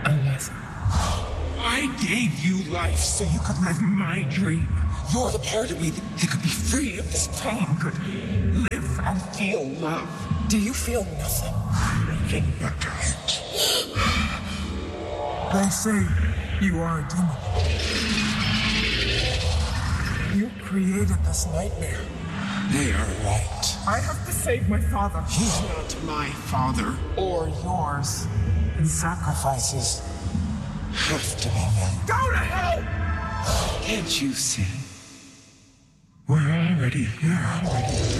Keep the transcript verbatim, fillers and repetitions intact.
Unless I gave you life so you could live my dream. You're the part of me that could be free of this pain, could live and feel love. Do you feel nothing? Nothing but doubt. They say you are a demon. You created this nightmare. They are right. I have to save my father. He's not my father. Or yours. And sacrifices have to be made. Go to hell! Can't you see? We're already here. Already.